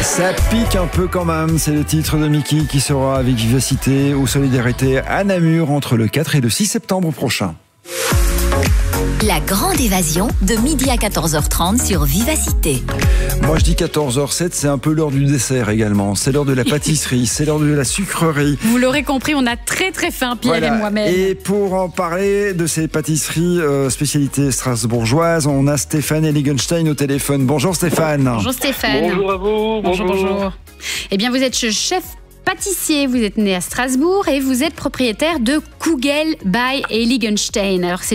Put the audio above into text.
Ça pique un peu quand même, c'est le titre de Mickey qui sera avec vivacité ou solidarité à Namur entre le 4 et le 6 septembre prochain. La grande évasion de midi à 14h30 sur Vivacité. Moi je dis 14h07, c'est un peu l'heure du dessert également. C'est l'heure de la pâtisserie, c'est l'heure de la sucrerie. Vous l'aurez compris, on a très très faim, Pierre et moi-même. Et pour en parler de ces pâtisseries spécialités strasbourgeoises, on a Stéphane Eligenstein au téléphone. Bonjour Stéphane. Bonjour Stéphane. Bonjour à vous. Bonjour. Eh bien vous êtes chef pâtissier, vous êtes né à Strasbourg et vous êtes propriétaire de Kugel by Eligenstein. Alors c'est